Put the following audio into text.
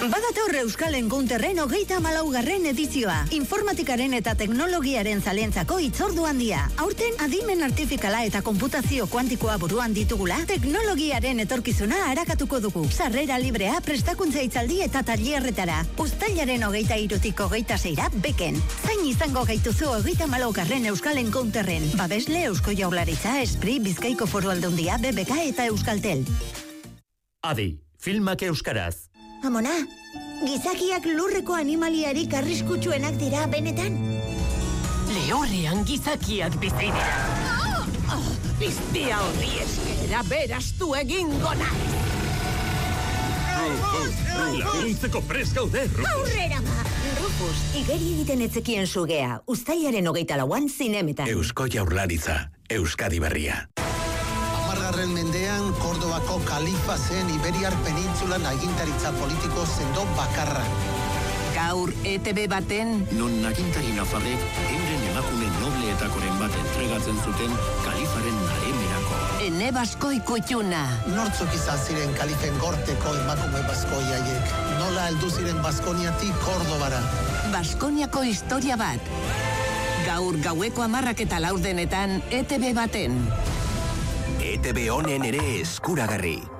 Badator Euskal Encounterren 34. edizioa. Informatikaren eta teknologiaren zalentzako hitzordu handia. Aurten adimen artifikala eta konputazio kuantikoa buruan ditugula, teknologiaren etorkizuna arakatuko dugu. Sarrera librea, prestakuntza hitzaldi eta tailerretara. Uztailaren 23tik 26ra beken. Zain izango gaituzu 34. Euskal Encounterren. Babesle Eusko Jaurlaritza, Espri, Bizkaiko Foru Aldundia, BBK eta Euskaltel. Adi, filmak euskaraz. Amona, gizakiak lurreko animaliarik arriskutsuenak dira benetan? Lehorrean gizakiak bizi dira. Piztia horri eskera berastu egingo naiz. Laguntzeko prest gaude, Rufus. Aurrera ba! Rufus, igeri egiten etzekien sugea. Uztailaren 24an zinemetan. Eusko Jaurlaritza, Euskadi Berria. Mendean, Kordobako kalifa zen Iberiar penintzulan agintaritza politiko sendo bakarra. Gaur ETB baten... Non agintari nafarrek euren emakume nobletakoren bat entregatzen zuten kalifaren naremerako. Ene baskoi kutxuna. Nortzuk izan ziren kalifen gorteko emakume baskoi haiek. Nola heldu ziren Baskoniatik Kordobara. Baskoniako historia bat. Gaur gaueko 10:04 ETB baten. ETB honen ere eskuragarri.